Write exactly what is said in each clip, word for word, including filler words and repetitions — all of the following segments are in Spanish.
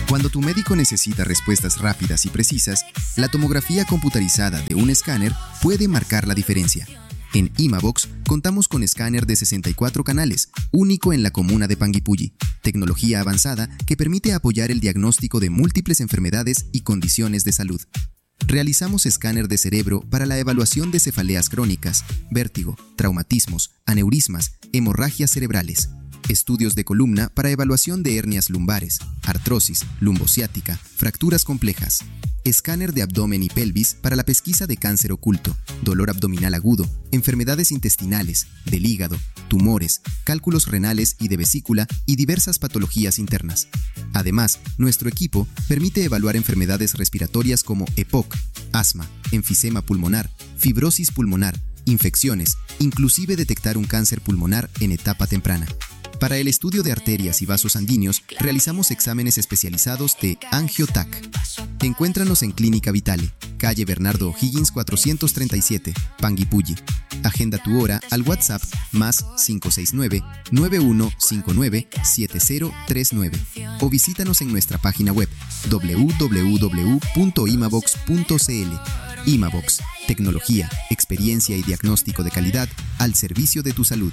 Cuando tu médico necesita respuestas rápidas y precisas, la tomografía computarizada de un escáner puede marcar la diferencia. En Imabox contamos con escáner de sesenta y cuatro canales, único en la comuna de Panguipulli, tecnología avanzada que permite apoyar el diagnóstico de múltiples enfermedades y condiciones de salud. Realizamos escáner de cerebro para la evaluación de cefaleas crónicas, vértigo, traumatismos, aneurismas, hemorragias cerebrales. Estudios de columna para evaluación de hernias lumbares, artrosis, lumbociática, fracturas complejas. Escáner de abdomen y pelvis para la pesquisa de cáncer oculto, dolor abdominal agudo, enfermedades intestinales, del hígado, tumores, cálculos renales y de vesícula y diversas patologías internas. Además, nuestro equipo permite evaluar enfermedades respiratorias como E P O C, asma, enfisema pulmonar, fibrosis pulmonar, infecciones, inclusive detectar un cáncer pulmonar en etapa temprana. Para el estudio de arterias y vasos sanguíneos, realizamos exámenes especializados de AngioTac. Encuéntranos en Clínica Vitale, calle Bernardo O'Higgins cuatrocientos treinta y siete, Panguipulli. Agenda tu hora al WhatsApp más cinco seis nueve, nueve uno cinco nueve, siete cero tres nueve o visítanos en nuestra página web doble u doble u doble u punto imabox punto c l. Imabox, tecnología, experiencia y diagnóstico de calidad al servicio de tu salud.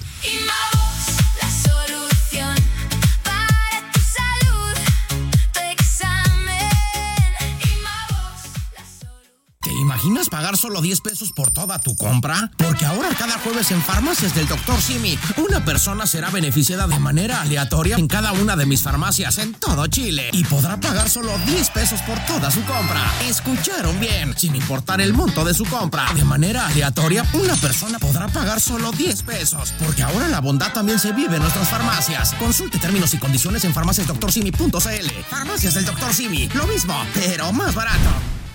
¿Te imaginas pagar solo diez pesos por toda tu compra? Porque ahora cada jueves en Farmacias del doctor Simi, una persona será beneficiada de manera aleatoria en cada una de mis farmacias en todo Chile y podrá pagar solo diez pesos por toda su compra. ¿Escucharon bien? Sin importar el monto de su compra, de manera aleatoria, una persona podrá pagar solo diez pesos. Porque ahora la bondad también se vive en nuestras farmacias. Consulte términos y condiciones en farmacias doctor simi punto c l. Farmacias del doctor Simi, lo mismo, pero más barato.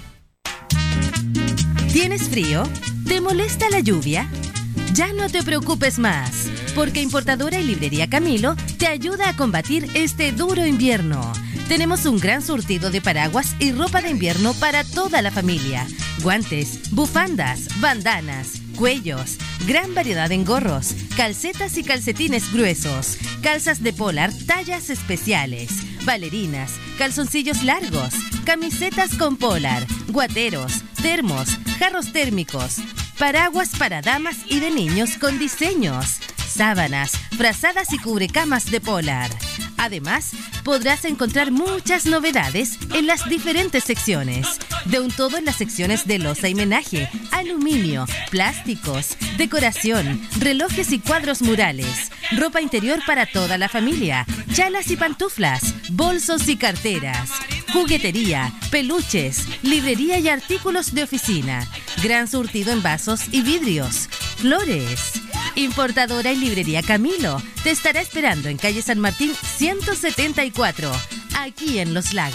¿Tienes frío? ¿Te molesta la lluvia? Ya no te preocupes más, porque Importadora y Librería Camilo te ayuda a combatir este duro invierno. Tenemos un gran surtido de paraguas y ropa de invierno para toda la familia. Guantes, bufandas, bandanas, cuellos, gran variedad en gorros, calcetas y calcetines gruesos, calzas de polar tallas especiales, bailarinas, calzoncillos largos, camisetas con polar, guateros, termos, jarros térmicos, paraguas para damas y de niños con diseños, sábanas, frazadas y cubrecamas de polar. Además, podrás encontrar muchas novedades en las diferentes secciones. De un todo en las secciones de loza y menaje, aluminio, plásticos, decoración, relojes y cuadros murales, ropa interior para toda la familia, chalas y pantuflas, bolsos y carteras, juguetería, peluches, librería y artículos de oficina, gran surtido en vasos y vidrios, flores. Importadora y Librería Camilo te estará esperando en calle San Martín ciento setenta y cuatro, aquí en Los Lagos.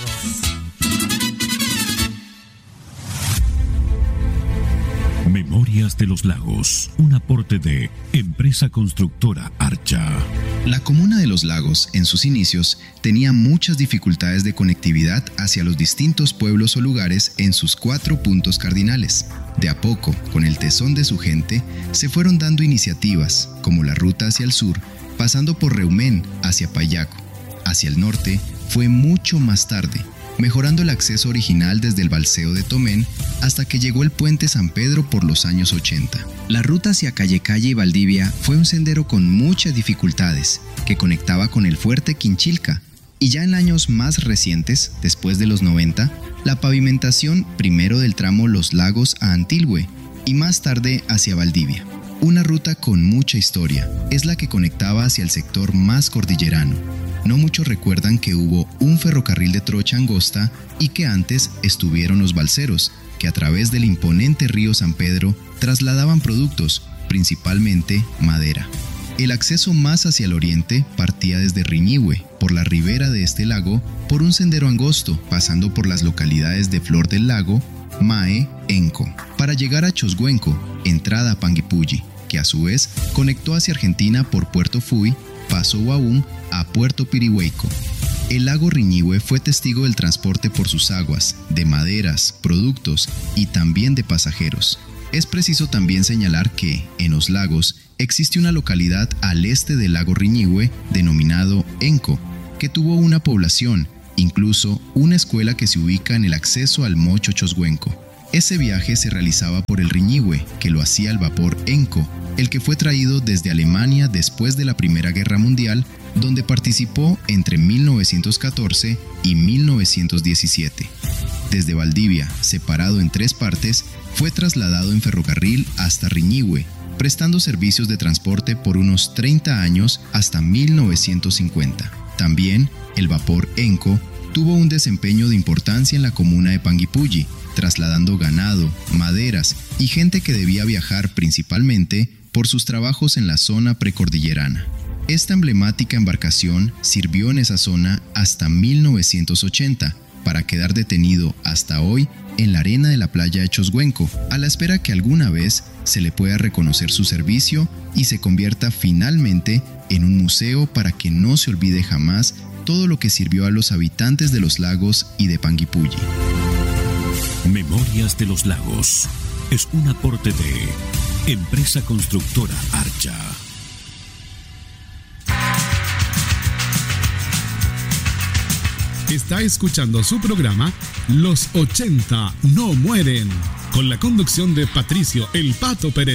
Memorias de los Lagos, un aporte de Empresa Constructora Archa. La comuna de Los Lagos, en sus inicios, tenía muchas dificultades de conectividad hacia los distintos pueblos o lugares en sus cuatro puntos cardinales. De a poco, con el tesón de su gente, se fueron dando iniciativas, como la ruta hacia el sur, pasando por Reumén hacia Payaco. Hacia el norte, fue mucho más tarde, mejorando el acceso original desde el balseo de Tomén hasta que llegó el puente San Pedro por los años ochenta. La ruta hacia Calle Calle y Valdivia fue un sendero con muchas dificultades, que conectaba con el fuerte Quinchilca, y ya en años más recientes, después de los noventa, la pavimentación primero del tramo Los Lagos a Antilhue y más tarde hacia Valdivia. Una ruta con mucha historia, es la que conectaba hacia el sector más cordillerano. No muchos recuerdan que hubo un ferrocarril de trocha angosta y que antes estuvieron los balseros, que a través del imponente río San Pedro trasladaban productos, principalmente madera. El acceso más hacia el oriente partía desde Riñihue, por la ribera de este lago, por un sendero angosto, pasando por las localidades de Flor del Lago, Mae, Enco, para llegar a Chosguenco, entrada a Panguipulli, que a su vez conectó hacia Argentina por Puerto Fuy, Paso Huaún a Puerto Pirihueco. El lago Riñihue fue testigo del transporte por sus aguas, de maderas, productos y también de pasajeros. Es preciso también señalar que, en los lagos, existe una localidad al este del lago Riñihue denominado Enco, que tuvo una población incluso una escuela que se ubica en el acceso al Mocho Choshuenco. Ese viaje se realizaba por el Riñihue, que lo hacía el vapor Enco, el que fue traído desde Alemania después de la Primera Guerra Mundial, donde participó entre mil novecientos catorce y mil novecientos diecisiete. Desde Valdivia, separado en tres partes, fue trasladado en ferrocarril hasta Riñihue, prestando servicios de transporte por unos treinta años hasta mil novecientos cincuenta. También, el vapor Enco tuvo un desempeño de importancia en la comuna de Panguipulli, trasladando ganado, maderas y gente que debía viajar principalmente por sus trabajos en la zona precordillerana. Esta emblemática embarcación sirvió en esa zona hasta mil novecientos ochenta, para quedar detenido hasta hoy en la arena de la playa de Choshuenco, a la espera que alguna vez se le pueda reconocer su servicio y se convierta finalmente en un museo para que no se olvide jamás todo lo que sirvió a los habitantes de los lagos y de Panguipulli. Memorias de los Lagos es un aporte de Empresa Constructora Archa. Está escuchando su programa Los ochenta no mueren, con la conducción de Patricio El Pato Pérez.